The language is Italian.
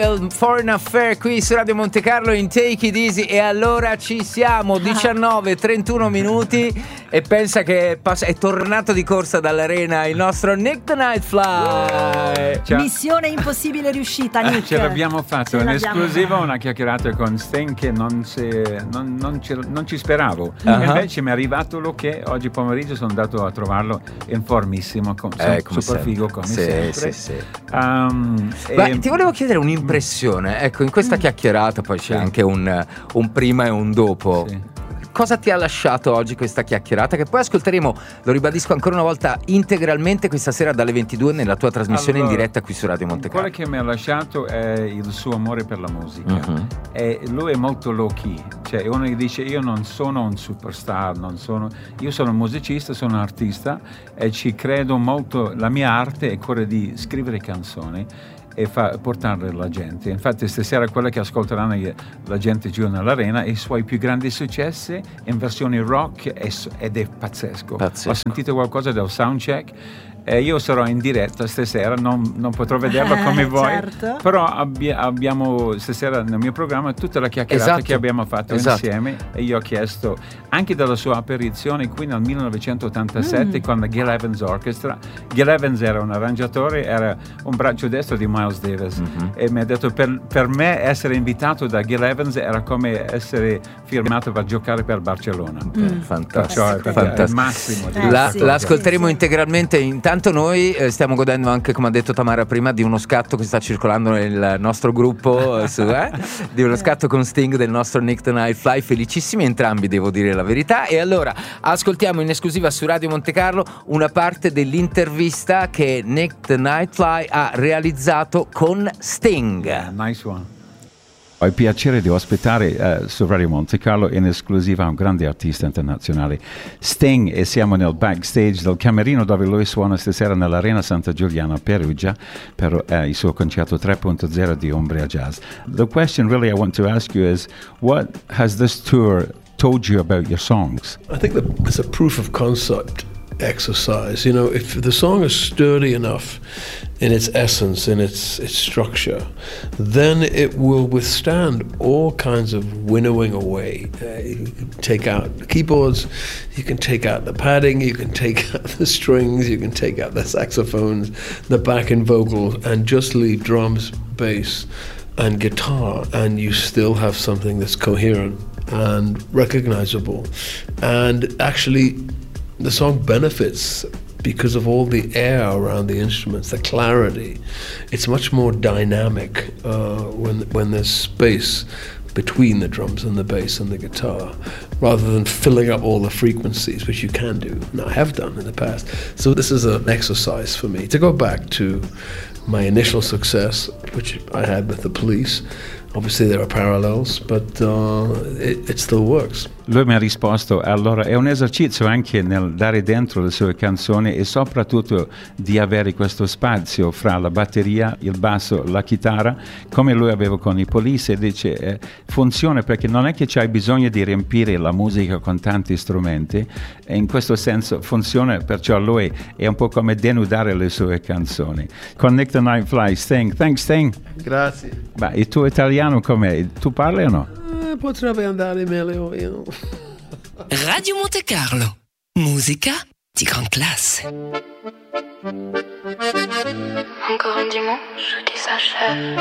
Foreign Affair qui su Radio Monte Carlo in Take It Easy. E allora ci siamo, 19:31 minuti, e pensa che è tornato di corsa dall'arena il nostro Nick the Nightfly. Missione impossibile riuscita, Nick. Ce l'abbiamo fatto in esclusiva, una chiacchierata con Sting che non ci speravo. Invece mi è arrivato l'ok. Oggi pomeriggio sono andato a trovarlo in formissimo, super figo come sempre. Sì. Ti volevo chiedere un'impressione. Ecco, in questa chiacchierata poi c'è anche un prima e un dopo. Sì. Cosa ti ha lasciato oggi questa chiacchierata, che poi ascolteremo, lo ribadisco ancora una volta, integralmente questa sera dalle 22 nella tua trasmissione in diretta qui su Radio Monte Carlo? Quello che mi ha lasciato è il suo amore per la musica. E lui è molto low key, cioè uno che dice io non sono un superstar, io sono un musicista, sono un artista e ci credo molto. La mia arte è quella di scrivere canzoni e portarle alla gente. Infatti stasera quella che ascolteranno la gente giù nell'arena, i suoi più grandi successi in versione rock, ed è pazzesco. Ho sentito qualcosa del soundcheck. Io sarò in diretta stasera, non potrò vederlo come voi, certo. Però abbiamo stasera nel mio programma tutta la chiacchierata che abbiamo fatto insieme, e io ho chiesto anche della sua apparizione qui nel 1987 con la Gil Evans Orchestra. Gil Evans era un arrangiatore, era un braccio destro di Miles Davis, e mi ha detto per me essere invitato da Gil Evans era come essere firmato per giocare per Barcellona. Fantastico. È il massimo. L'ascolteremo integralmente. Intanto noi stiamo godendo anche, come ha detto Tamara prima, di uno scatto che sta circolando nel nostro gruppo di uno scatto con Sting del nostro Nick the Nightfly. Felicissimi entrambi, devo dire la verità. E allora ascoltiamo in esclusiva su Radio Monte Carlo una parte dell'intervista che Nick the Nightfly ha realizzato con Sting. Nice one. Ho il piacere di ospitare su Radio Monte Carlo in esclusiva un grande artista internazionale, Sting, e siamo nel backstage del camerino dove lui suona stasera nell'Arena Santa Giuliana a Perugia per il suo concerto 3.0 di Umbria Jazz. The question really I want to ask you is, what has this tour told you about your songs? I think that it's a proof of concept exercise. You know, if the song is sturdy enough in its essence, in its structure, then it will withstand all kinds of winnowing away. You can take out the keyboards, you can take out the padding, you can take out the strings, you can take out the saxophones, the backing vocals, and just leave drums, bass, and guitar, and you still have something that's coherent and recognizable. And actually, the song benefits because of all the air around the instruments, the clarity. It's much more dynamic when there's space between the drums and the bass and the guitar, rather than filling up all the frequencies, which you can do, and I have done in the past. So this is an exercise for me to go back to my initial success, which I had with the Police. Obviously there are parallels, but it still works. Lui mi ha risposto, allora è un esercizio anche nel dare dentro le sue canzoni e soprattutto di avere questo spazio fra la batteria, il basso, la chitarra, come lui aveva con i Police, e dice funziona perché non è che c'hai bisogno di riempire la musica con tanti strumenti, e in questo senso funziona, perciò lui è un po' come denudare le sue canzoni. Con Nick the Nightfly, Sting. Thanks Sting. Grazie. Ma il tuo italiano com'è? Tu parli o no? Potrebbe andare meglio, io. Radio Monte Carlo, musica di grande classe. Encore un dimanche qui s'achève.